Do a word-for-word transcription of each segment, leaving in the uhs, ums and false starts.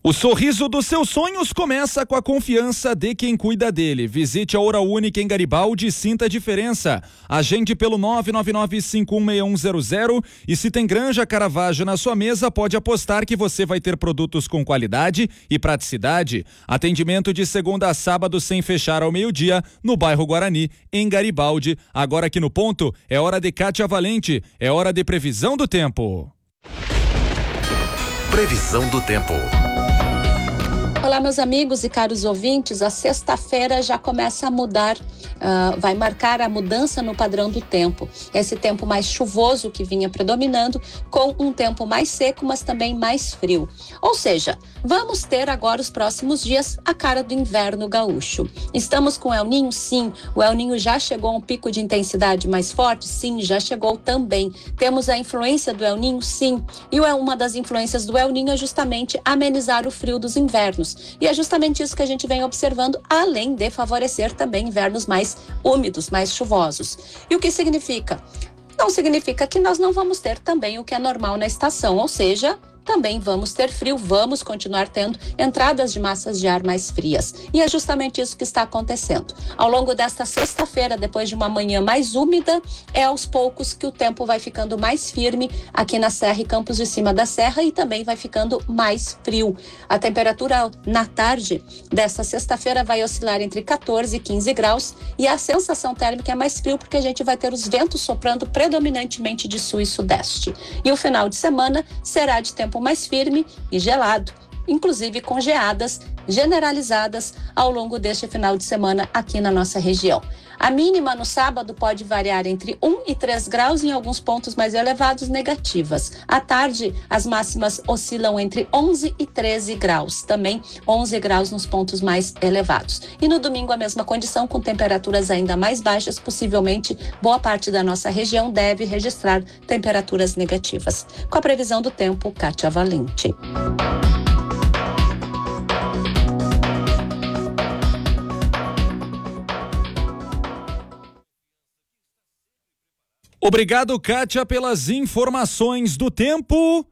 O sorriso dos seus sonhos começa com a confiança de quem cuida dele. Visite a Hora Única em Garibaldi e sinta a diferença. Agende pelo nove nove nove, cinco um seis um zero zero e se tem Granja Caravaggio na sua mesa, pode apostar que você vai ter produtos com qualidade e praticidade. Atendimento de segunda a sábado sem fechar ao meio-dia no bairro Guarani, em Garibaldi. Agora aqui no ponto é hora de Kátia Valente, é hora de previsão do tempo. Previsão do tempo. Olá, meus amigos e caros ouvintes, a sexta-feira já começa a mudar, uh, vai marcar a mudança no padrão do tempo. Esse tempo mais chuvoso que vinha predominando, com um tempo mais seco, mas também mais frio. Ou seja, vamos ter agora os próximos dias a cara do inverno gaúcho. Estamos com o El Ninho? Sim. O El Ninho já chegou a um pico de intensidade mais forte? Sim, já chegou também. Temos a influência do El Ninho? Sim. E uma das influências do El Ninho é justamente amenizar o frio dos invernos. E é justamente isso que a gente vem observando, além de favorecer também invernos mais úmidos, mais chuvosos. E o que significa? Não significa que nós não vamos ter também o que é normal na estação, ou seja, também vamos ter frio, vamos continuar tendo entradas de massas de ar mais frias. E é justamente isso que está acontecendo. Ao longo desta sexta-feira, depois de uma manhã mais úmida, é aos poucos que o tempo vai ficando mais firme aqui na Serra e Campos de Cima da Serra e também vai ficando mais frio. A temperatura na tarde desta sexta-feira vai oscilar entre quatorze e quinze graus e a sensação térmica é mais frio porque a gente vai ter os ventos soprando predominantemente de sul e sudeste. E o final de semana será de tempo mais firme e gelado, inclusive com geadas generalizadas ao longo deste final de semana aqui na nossa região. A mínima no sábado pode variar entre um e três graus, em alguns pontos mais elevados, negativas. À tarde, as máximas oscilam entre onze e treze graus, também onze graus nos pontos mais elevados. E no domingo a mesma condição, com temperaturas ainda mais baixas, possivelmente boa parte da nossa região deve registrar temperaturas negativas. Com a previsão do tempo, Kátia Valente. Obrigado, Kátia, pelas informações do tempo.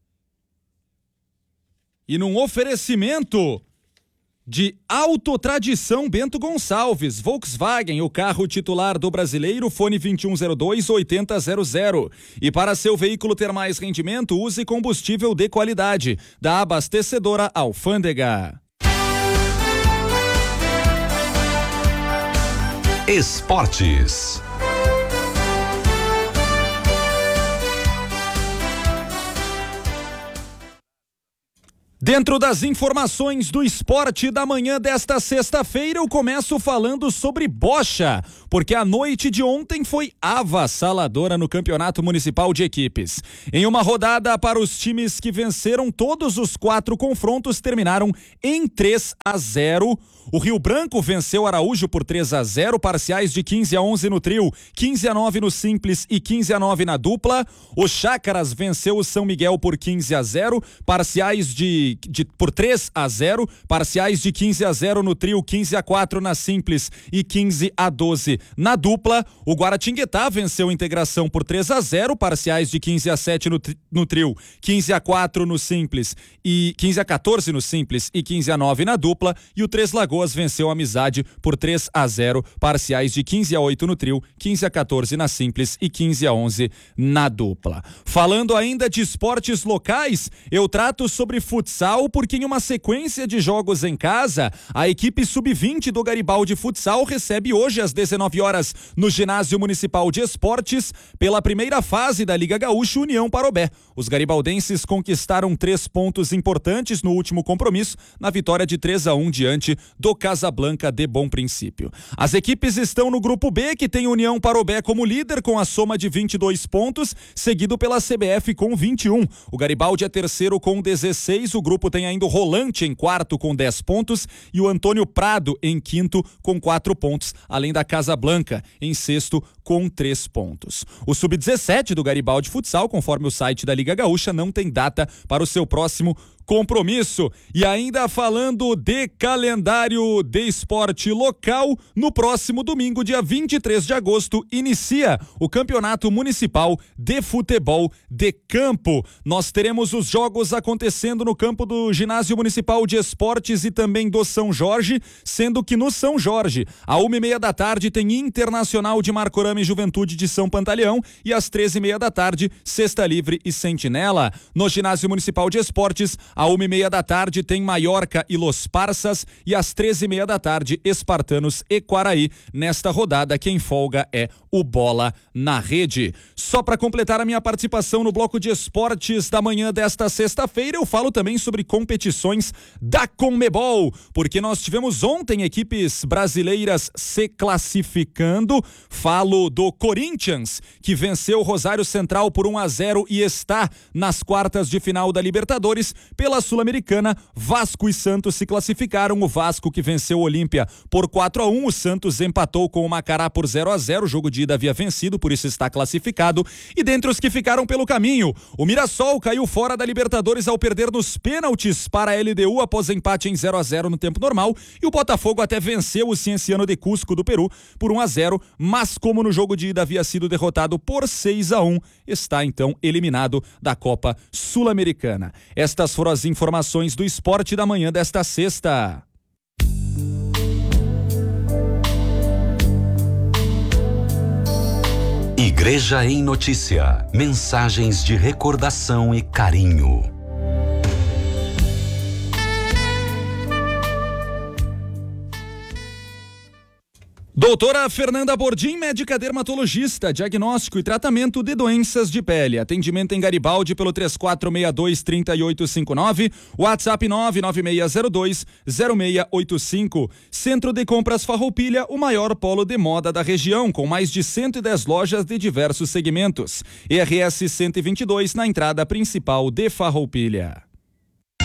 E num oferecimento de Autotradição Bento Gonçalves, Volkswagen, o carro titular do brasileiro, fone vinte e um zero dois, oitenta zero zero. E para seu veículo ter mais rendimento, use combustível de qualidade da abastecedora Alfândega. Esportes. Dentro das informações do esporte da manhã desta sexta-feira, eu começo falando sobre bocha, porque a noite de ontem foi avassaladora no Campeonato Municipal de Equipes. Em uma rodada para os times que venceram todos os quatro confrontos, terminaram em três a zero. O Rio Branco venceu Araújo por três a zero, parciais de quinze a onze no trio, quinze a nove no simples e quinze a nove na dupla. O Chácaras venceu o São Miguel por quinze a zero, parciais de, de por três a zero, parciais de quinze a zero no trio, quinze a quatro na simples e quinze a doze na dupla. O Guaratinguetá venceu a Integração por três a zero, parciais de quinze a sete no, no trio, quinze a quatro no simples e quinze a quatorze no simples e quinze a nove na dupla. E o Três Lagoas venceu a Amizade por três a zero, parciais de quinze a oito no trio, quinze a quatorze na simples e quinze a onze na dupla. Falando ainda de esportes locais, eu trato sobre futsal, porque em uma sequência de jogos em casa, a equipe sub vinte do Garibaldi Futsal recebe hoje às dezenove horas no Ginásio Municipal de Esportes, pela primeira fase da Liga Gaúcha, União Parobé. Os garibaldenses conquistaram três pontos importantes no último compromisso, na vitória de três a um diante do Casablanca de Bom Princípio. As equipes estão no grupo B, que tem União Parobé como líder com a soma de vinte e dois pontos, seguido pela C B F com vinte e um. O Garibaldi é terceiro com dezesseis, o grupo tem ainda o Rolante em quarto com dez pontos e o Antônio Prado em quinto com quatro pontos, além da Casablanca em sexto com três pontos. O sub dezessete do Garibaldi Futsal, conforme o site da Liga Gaúcha, não tem data para o seu próximo compromisso. E ainda falando de calendário de esporte local, no próximo domingo, dia vinte e três de agosto, inicia o Campeonato Municipal de Futebol de Campo. Nós teremos os jogos acontecendo no campo do Ginásio Municipal de Esportes e também do São Jorge, sendo que no São Jorge, à uma e meia da tarde, tem Internacional de Marcorama e Juventude de São Pantaleão, e às treze e meia da tarde, Cesta Livre e Sentinela. No Ginásio Municipal de Esportes, à uma e meia da tarde, tem Maiorca e Los Parsas, e às treze e meia da tarde, Espartanos e Quaraí. Nesta rodada, quem folga é o Bola na Rede. Só para completar a minha participação no bloco de esportes da manhã desta sexta-feira, eu falo também sobre competições da Conmebol, porque nós tivemos ontem equipes brasileiras se classificando. Falo do Corinthians, que venceu o Rosário Central por um a zero e está nas quartas de final da Libertadores. Pela Sul-Americana, Vasco e Santos se classificaram. O Vasco, que venceu o Olímpia por quatro a um, o Santos empatou com o Macará por zero a zero, o jogo de ida havia vencido, por isso está classificado. E dentre os que ficaram pelo caminho, o Mirassol caiu fora da Libertadores ao perder nos pênaltis para a L D U após empate em zero a zero no tempo normal, e o Botafogo até venceu o Cienciano de Cusco do Peru por um a zero, mas como no jogo de ida havia sido derrotado por seis a um, está então eliminado da Copa Sul-Americana. Estas foram as informações do esporte da manhã desta sexta. Igreja em Notícia. Mensagens de recordação e carinho. Doutora Fernanda Bordim, médica dermatologista, diagnóstico e tratamento de doenças de pele. Atendimento em Garibaldi pelo três quatro seis dois, três oito cinco nove, WhatsApp nove nove seis zero dois, zero seis oito cinco. Centro de Compras Farroupilha, o maior polo de moda da região, com mais de cento e dez lojas de diversos segmentos. R S cento e vinte e dois na entrada principal de Farroupilha.